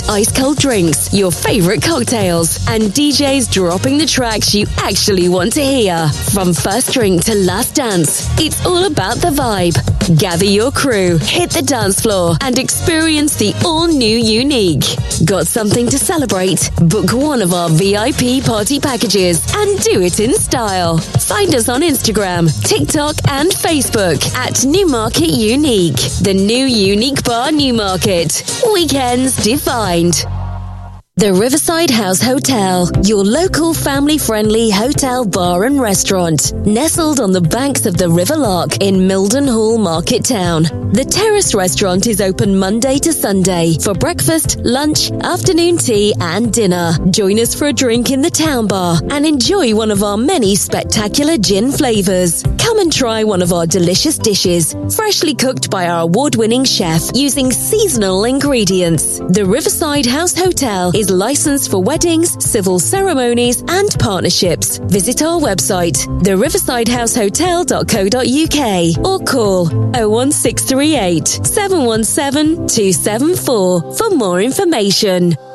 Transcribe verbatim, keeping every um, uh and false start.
ice cold drinks, your favorite cocktails, and D Js dropping the tracks you actually want to hear. From first drink to last dance, it's all about the vibe. Gather your crew, hit the dance floor, and experience the all-new Unique. Got something to celebrate? Book one of our V I P party packages and do it in style. Find us on Instagram, TikTok, and Facebook at Newmarket Unique. The new Unique Bar Newmarket. Weekends defined. The Riverside House Hotel, your local family-friendly hotel, bar and restaurant, nestled on the banks of the River Loch in Mildenhall Market Town. The Terrace Restaurant is open Monday to Sunday for breakfast, lunch, afternoon tea and dinner. Join us for a drink in the town bar and enjoy one of our many spectacular gin flavours. Come and try one of our delicious dishes, freshly cooked by our award-winning chef using seasonal ingredients. The Riverside House Hotel is licensed for weddings, civil ceremonies and partnerships. Visit our website, the riverside house hotel dot co dot uk or call oh one six three eight, seven one seven, two seven four for more information.